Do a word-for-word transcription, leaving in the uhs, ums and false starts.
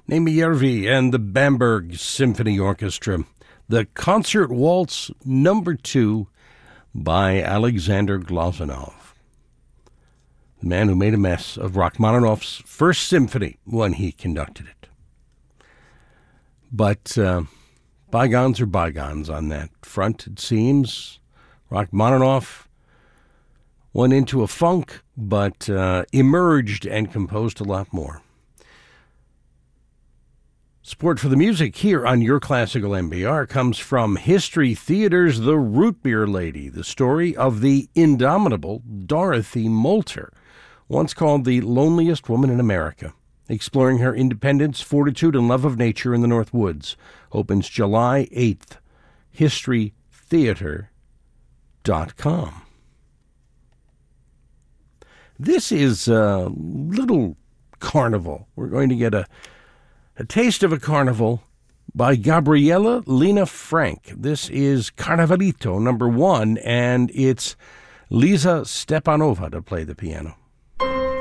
Naimi Järvi and the Bamberg Symphony Orchestra. The Concert Waltz Number Two by Alexander Glazunov, the man who made a mess of Rachmaninoff's First Symphony when he conducted it. But uh, bygones are bygones on that front, it seems. Rachmaninoff went into a funk, but uh, emerged and composed a lot more. Support for the music here on Your Classical N P R comes from History Theater's The Root Beer Lady, the story of the indomitable Dorothy Moulter, once called the loneliest woman in America, exploring her independence, fortitude, and love of nature in the North Woods. Opens July eighth. history theater dot com. This is a little carnival. We're going to get a A taste of a carnival by Gabriela Lena Frank. This is Carnavalito number one, and it's Lisa Stepanova to play the piano.